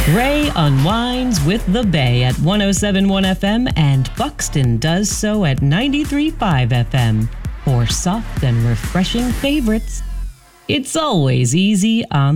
Ray unwinds with the Bay at 107.1 FM and Buxton does so at 93.5 FM for soft and refreshing favorites. It's always easy on